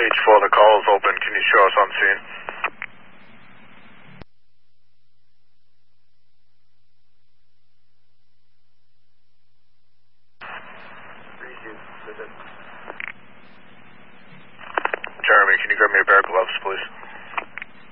H4, the call is open. Can you show us on scene? Jeremy, can you grab me a pair of gloves, please?